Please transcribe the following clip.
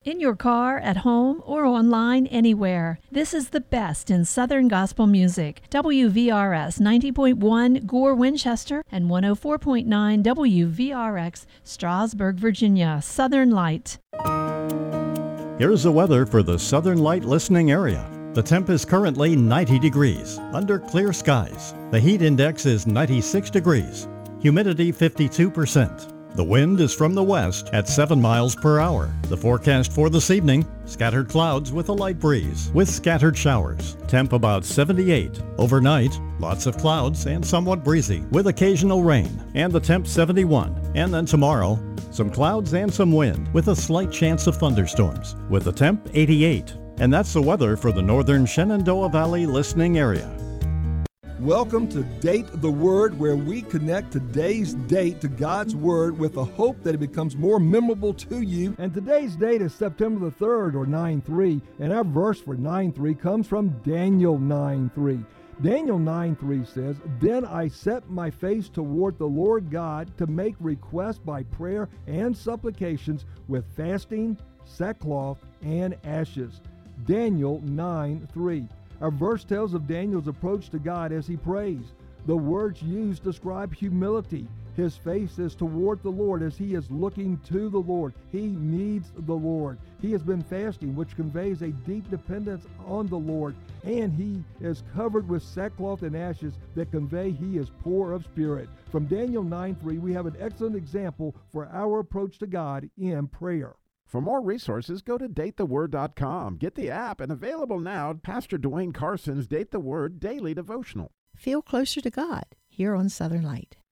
In your car, at home, or online anywhere. This is the best in Southern gospel music. WVRS 90.1 Gore, Winchester, and 104.9 WVRX Strasburg, Virginia. Southern Light. Here's the weather for the Southern Light listening area. The temp is currently 90 degrees, under clear skies. The heat index is 96 degrees. Humidity 52%. The wind is from the west at 7 miles per hour. The forecast for this evening, scattered clouds with a light breeze, with scattered showers. Temp about 78. Overnight, lots of clouds and somewhat breezy, with occasional rain. And the temp 71. And then tomorrow, some clouds and some wind, with a slight chance of thunderstorms, with the temp 88. And that's the weather for the northern Shenandoah Valley listening area. Welcome to Date the Word, where we connect today's date to God's Word with the hope that it becomes more memorable to you. And today's date is September the 3rd, or 9-3, and our verse for 9-3 comes from Daniel 9-3. Daniel 9:3 says, "Then I set my face toward the Lord God to make request by prayer and supplications with fasting, sackcloth, and ashes." Daniel 9:3. Our verse tells of Daniel's approach to God as he prays. The words used describe humility. His face is toward the Lord as he is looking to the Lord. He needs the Lord. He has been fasting, which conveys a deep dependence on the Lord. And he is covered with sackcloth and ashes that convey he is poor of spirit. From Daniel 9:3, we have an excellent example for our approach to God in prayer. For more resources, go to datetheword.com. Get the app, and available now, Pastor Dwayne Carson's Date the Word Daily Devotional. Feel closer to God here on Southern Light.